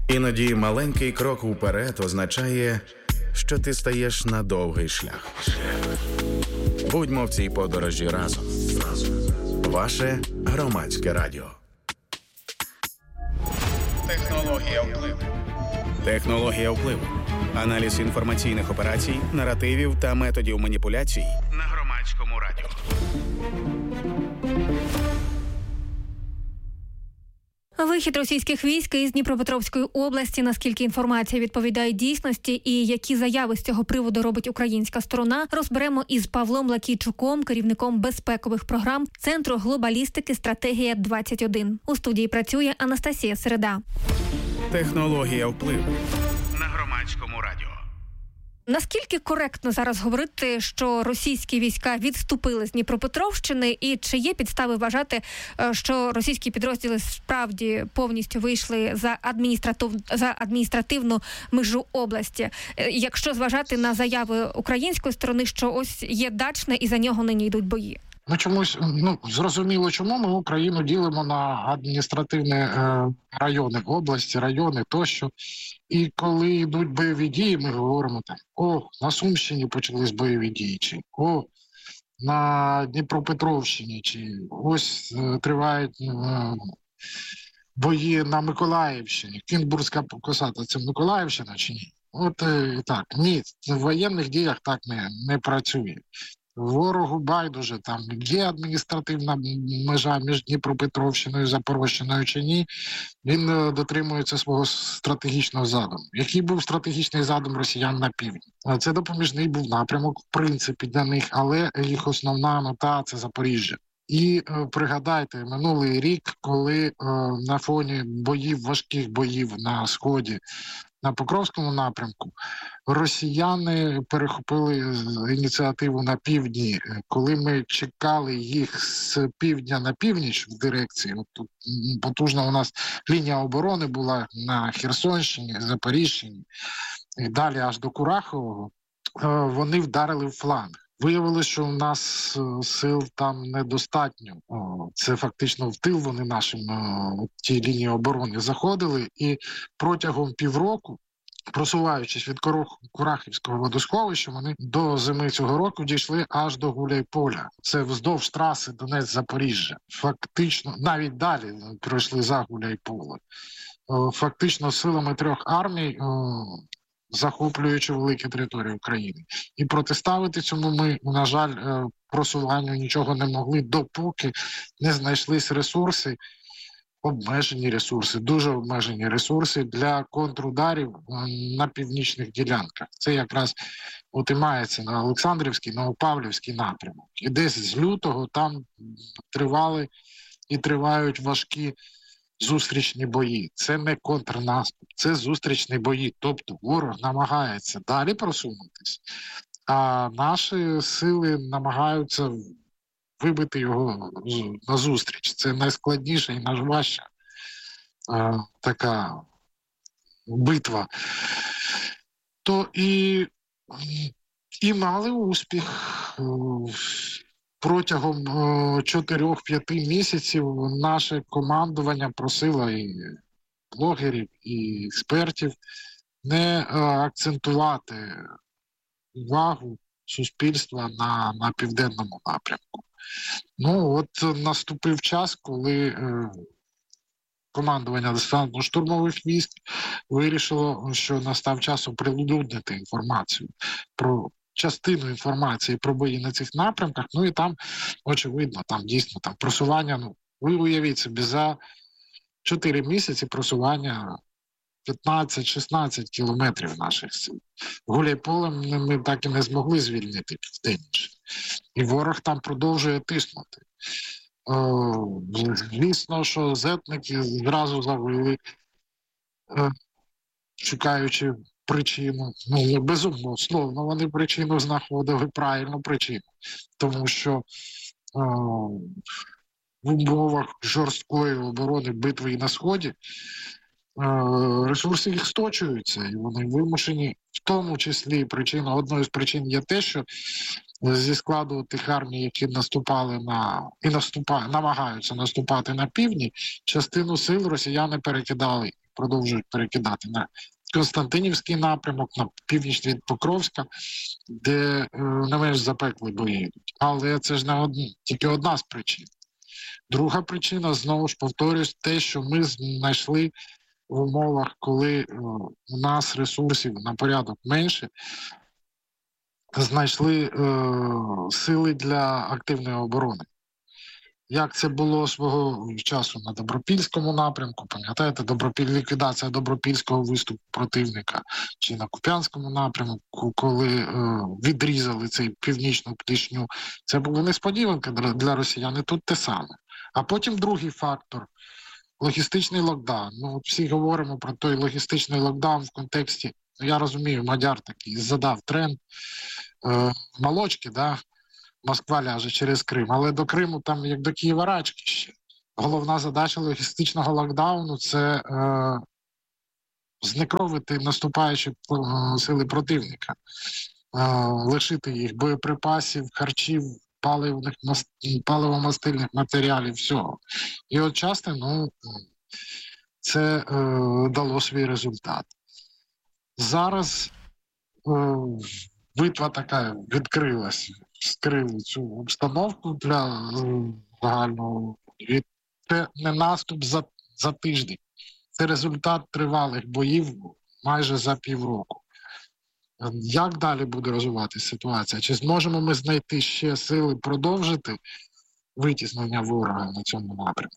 Іноді маленький крок уперед означає, що ти стаєш на довгий шлях. Будьмо в цій подорожі разом. Ваше Громадське радіо. Технологія впливу. Технологія впливу. Аналіз інформаційних операцій, наративів та методів маніпуляцій на Громадському радіо. Вихід російських військ із Дніпропетровської області, наскільки інформація відповідає дійсності і які заяви з цього приводу робить українська сторона, розберемо із Павлом Лакійчуком, керівником безпекових програм Центру глобалістики «Стратегія-21». У студії працює Анастасія Середа. Технологія впливу на Громадському радіо. Наскільки коректно зараз говорити, що російські війська відступили з Дніпропетровщини, і чи є підстави вважати, що російські підрозділи справді повністю вийшли за адміністративну межу області, якщо зважати на заяви української сторони, що ось є Дачне і за нього нині йдуть бої? Чомусь, зрозуміло, чому ми Україну ділимо на адміністративні райони, області, райони тощо. І коли йдуть бойові дії, ми говоримо так: на Сумщині почались бойові дії, чи на Дніпропетровщині, чи ось тривають бої на Миколаївщині. Кінбурзька посада – це Миколаївщина чи ні? Так, ні, в воєнних діях так не працює. Ворогу байдуже, там є адміністративна межа між Дніпропетровщиною і Запорожчиною чи ні, він дотримується свого стратегічного задуму. Який був стратегічний задум росіян на півдні? Це допоміжний був напрямок, в принципі, для них, але їх основна мета – це Запоріжжя. І пригадайте, минулий рік, коли на фоні важких боїв на Сході, на Покровському напрямку, росіяни перехопили ініціативу на півдні. Коли ми чекали їх з півдня на північ в дирекції, тут потужна у нас лінія оборони була на Херсонщині, Запоріжчині, і далі аж до Курахового, вони вдарили в фланг. Виявилося, що у нас сил там недостатньо. Це фактично в тил вони нашим тій лінії оборони заходили, і протягом півроку, просуваючись від Курахівського водосховища, вони до зими цього року дійшли аж до Гуляйполя. Це вздовж траси Донець-Запоріжжя. Фактично, навіть далі пройшли за Гуляйполе. Фактично силами 3 армій, захоплюючи великі території України. І протиставити цьому ми, на жаль, просуванню нічого не могли, допоки не знайшлись ресурси, дуже обмежені ресурси для контрударів на північних ділянках. Це якраз і мається на Олександрівський, Новопавлівський напрямок. І десь з лютого там тривали і тривають важкі зустрічні бої. Це не контрнаступ, це зустрічні бої. Тобто ворог намагається далі просунутися, а наші сили намагаються вибити його назустріч. Це найскладніша і найважча така битва. То і мали успіх. Протягом 4-5 місяців наше командування просило і блогерів, і експертів не акцентувати увагу суспільства на південному напрямку. Наступив час, коли командування десантно-штурмових військ вирішило, що настав час оприлюднити інформацію про частину інформації про бої на цих напрямках, і там, очевидно, там дійсно просування, ви уявіть собі, за 4 місяці просування 15-16 кілометрів наших сил. Гуляйполем ми так і не змогли звільнити південніше. І ворог там продовжує тиснути. Звісно, що зетники зразу завили, шукаючи причину. Безумовно, вони причину знаходили, правильну причину. Тому що в умовах жорсткої оборони, битви і на Сході, ресурси їх сточуються, і вони вимушені, в тому числі одною з причин є те, що зі складу тих армій, які намагаються наступати на півдні, частину сил росіяни перекидали продовжують перекидати на Константинівський напрямок, на північ від Покровська, де не менш запекли бої йдуть. Але це ж не тільки одна з причин. Друга причина, знову ж повторюсь, те, що ми знайшли в умовах, коли у нас ресурсів на порядок менше, знайшли сили для активної оборони. Як це було свого часу на Добропільському напрямку, пам'ятаєте, ліквідація Добропільського виступу противника, чи на Куп'янському напрямку, коли відрізали цей північну плішню. Це була несподіванка для росіян, і тут те саме. А потім другий фактор – логістичний локдаун. Ну, всі говоримо про той логістичний локдаун в контексті, я розумію, Мадяр такий задав тренд молочки, да? Москва ляже через Крим, але до Криму там як до Києва рачки ще. Головна задача логістичного локдауну – це знекровити наступаючі сили противника, лишити їх боєприпасів, харчів, паливо-мастильних матеріалів, всього. І от часто, це дало свій результат. Зараз битва така відкрилася, скрили цю обстановку для загального. І це не наступ за тиждень. Це результат тривалих боїв майже за півроку. Як далі буде розвиватися ситуація? Чи зможемо ми знайти ще сили продовжити витіснення ворога на цьому напрямку?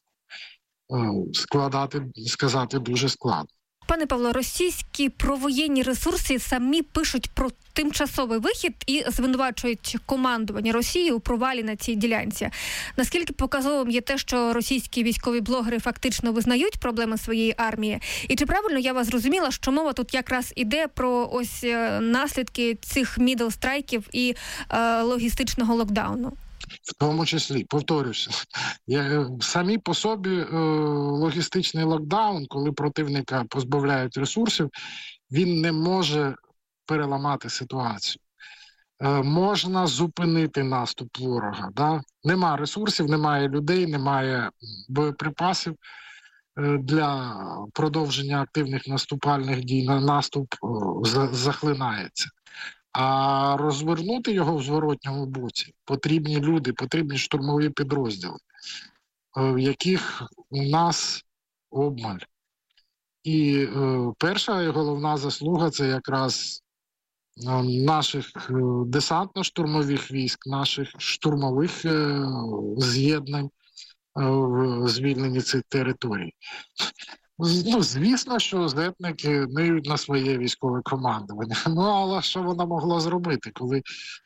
Сказати дуже складно. Пане Павло, російські провоєнні ресурси самі пишуть про тимчасовий вихід і звинувачують командування Росії у провалі на цій ділянці. Наскільки показовим є те, що російські військові блогери фактично визнають проблеми своєї армії? І чи правильно я вас зрозуміла, що мова тут якраз іде про ось наслідки цих мідл-страйків і логістичного локдауну? В тому числі, повторюся, самі по собі логістичний локдаун, коли противника позбавляють ресурсів, він не може переламати ситуацію. Можна зупинити наступ ворога. Да? Нема ресурсів, немає людей, немає боєприпасів для продовження активних наступальних дій. Наступ захлинається. А розвернути його в зворотньому боці потрібні люди, потрібні штурмові підрозділи, яких у нас обмаль. І перша і головна заслуга – це якраз наших десантно-штурмових військ, наших штурмових з'єднань в звільненні цих територій. Звісно, що зетники ниють на своє військове командування. Але що вона могла зробити, коли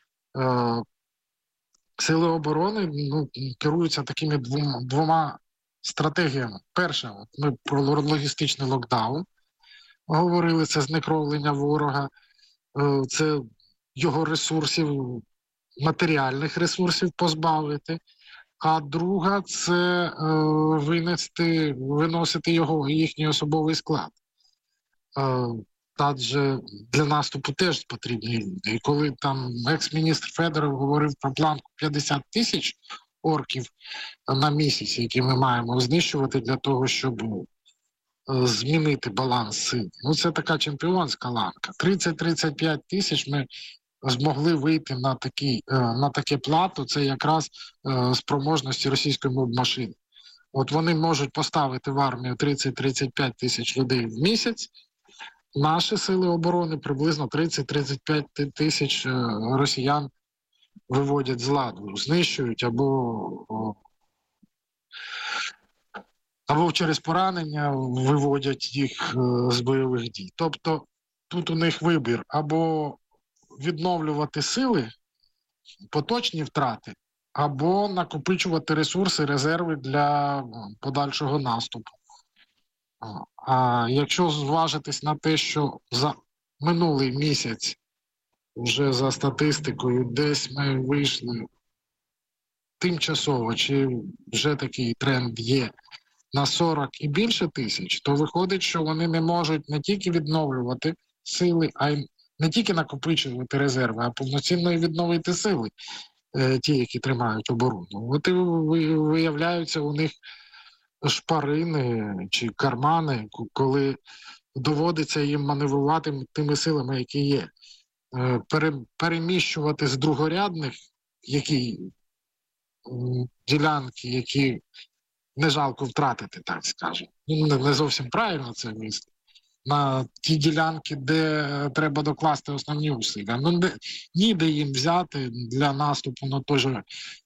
сили оборони керуються такими двома стратегіями. Перша, ми про логістичний локдаун говорили, це знекровлення ворога, це його ресурсів, матеріальних ресурсів позбавити. А друга – це виносити їхній особовий склад. Адже для наступу теж потрібні люди. І коли там екс-міністр Федоров говорив про планку 50 тисяч орків на місяць, які ми маємо знищувати для того, щоб змінити баланс сил. Це така чемпіонська ланка. 30-35 тисяч ми змогли вийти на таке плато, це якраз спроможності російської моб-машини. От вони можуть поставити в армію 30-35 тисяч людей в місяць, наші сили оборони приблизно 30-35 тисяч росіян виводять з ладу, знищують або через поранення виводять їх з бойових дій. Тобто тут у них вибір або відновлювати сили, поточні втрати, або накопичувати ресурси, резерви для подальшого наступу. А якщо зважитись на те, що за минулий місяць, вже за статистикою, десь ми вийшли тимчасово, чи вже такий тренд є, на 40 і більше тисяч, то виходить, що вони не можуть не тільки відновлювати сили, а й не тільки накопичувати резерви, а повноцінно і відновити сили, ті, які тримають оборону. От і виявляються у них шпарини чи кармани, коли доводиться їм маневрувати тими силами, які є. Переміщувати з другорядних ділянки, які не жалко втратити, так скажемо. Не зовсім правильно це місце. На ті ділянки, де треба докласти основні усилля. Ніде їм взяти для наступу на той же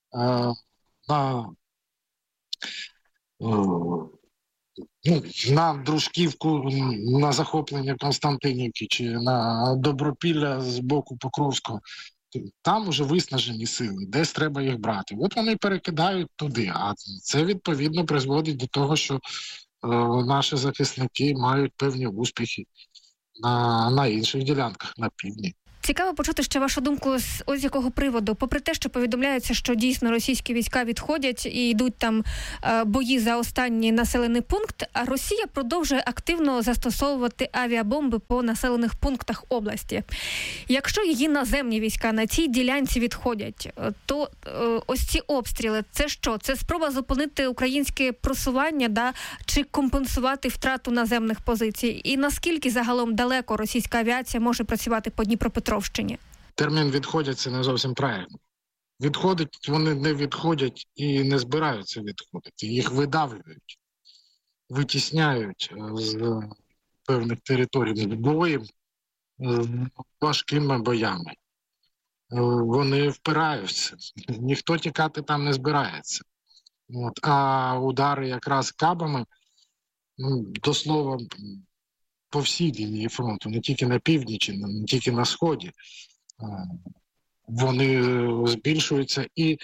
на Дружківку, на захоплення Константинівки чи на Добропілля з боку Покровського. Там вже виснажені сили, десь треба їх брати. От вони перекидають туди, а це відповідно призводить до того, що наші захисники мають певні успіхи на інших ділянках на півдні. Цікаво почути ще вашу думку з ось якого приводу. Попри те, що повідомляється, що дійсно російські війська відходять і йдуть там бої за останній населений пункт, а Росія продовжує активно застосовувати авіабомби по населених пунктах області. Якщо її наземні війська на цій ділянці відходять, то ось ці обстріли, це що? Це спроба зупинити українське просування, чи компенсувати втрату наземних позицій? І наскільки загалом далеко російська авіація може працювати по Дніпропетровщині? Термін «відходять» – це не зовсім правильно. Відходять, вони не відходять і не збираються відходити. Їх видавлюють, витісняють з певних територій боєм, важкими боями. Вони впираються. Ніхто тікати там не збирається. А удари якраз кабами, до слова, по всій лінії фронту, не тільки на півдні, чи не тільки на сході, вони збільшуються. І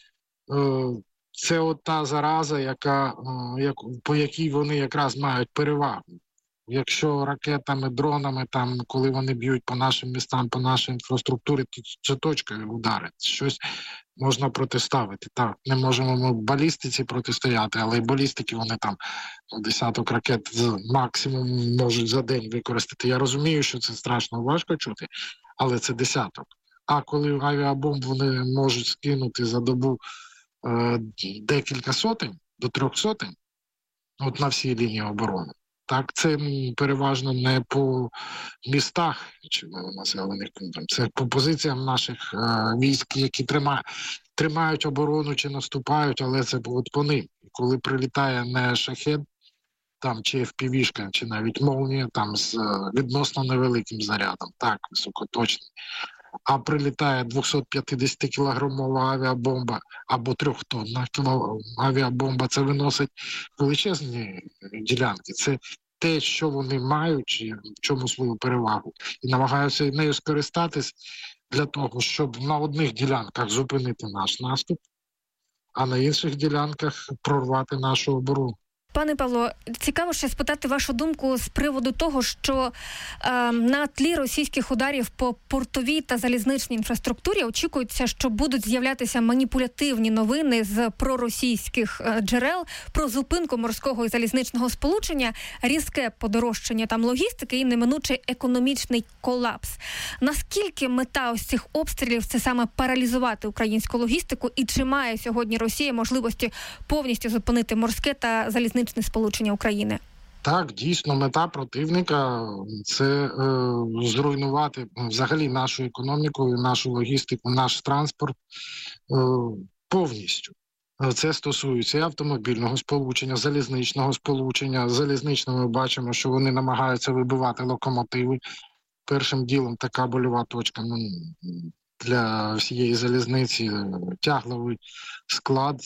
це от та зараза, по якій вони якраз мають перевагу. Якщо ракетами, дронами, коли вони б'ють по нашим містам, по нашій інфраструктурі, то це точкою ударить. Щось можна протиставити. Так, не можемо ми балістиці протистояти, але й балістики вони там десяток ракет максимум можуть за день використати. Я розумію, що це страшно важко чути, але це десяток. А коли авіабомб вони можуть скинути за добу декілька сотень до 300, на всій лінії оборони. Так, це переважно не по містах чи населених пунктах, це по позиціям наших військ, які тримають оборону чи наступають, але це по ним. Коли прилітає не шахед, чи FPV-шка, чи навіть молнія, з відносно невеликим зарядом, так, високоточний, а прилітає 250-кілограмова авіабомба або 3-тонна авіабомба, це виносить величезні ділянки. Це те, що вони мають, і в чому свою перевагу. І намагаються нею скористатись для того, щоб на одних ділянках зупинити наш наступ, а на інших ділянках прорвати нашу оборону. Пане Павло, цікаво ще спитати вашу думку з приводу того, що на тлі російських ударів по портовій та залізничній інфраструктурі очікується, що будуть з'являтися маніпулятивні новини з проросійських джерел про зупинку морського і залізничного сполучення, різке подорожчання логістики і неминучий економічний колапс. Наскільки мета ось цих обстрілів – це саме паралізувати українську логістику, і чи має сьогодні Росія можливості повністю зупинити морське та залізничне сполучення України? Так, дійсно, мета противника – це зруйнувати взагалі нашу економіку, нашу логістику, наш транспорт повністю. Це стосується і автомобільного сполучення, залізничного сполучення. Залізничними ми бачимо, що вони намагаються вибивати локомотиви. Першим ділом така больова точка для всієї залізниці – тягловий склад,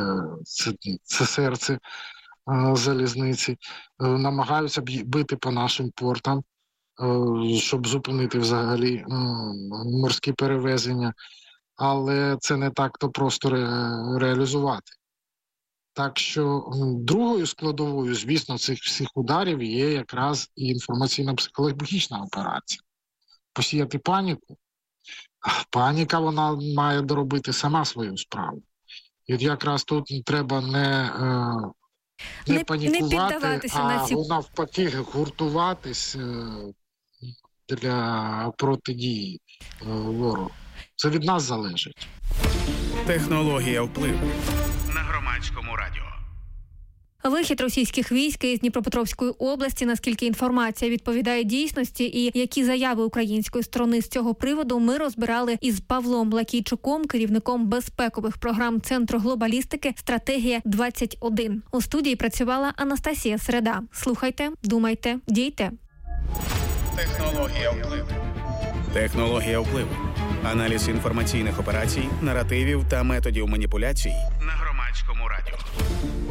це серце залізниці, намагаються бити по нашим портам, щоб зупинити взагалі морські перевезення, але це не так-то просто реалізувати. Так що другою складовою, звісно, цих всіх ударів є якраз і інформаційно-психологічна операція. Посіяти паніку. Паніка, вона має доробити сама свою справу. І от якраз тут треба не панікувати, навпаки гуртуватись для протидії ворогу. Це від нас залежить. Технологія впливу на Громадському радіо. Вихід російських військ із Дніпропетровської області, наскільки інформація відповідає дійсності і які заяви української сторони з цього приводу, ми розбирали із Павлом Лакійчуком, керівником безпекових програм Центру глобалістики «Стратегія-21». У студії працювала Анастасія Середа. Слухайте, думайте, дійте. Технологія впливу. Технологія впливу. Аналіз інформаційних операцій, наративів та методів маніпуляцій на Громадському радіо.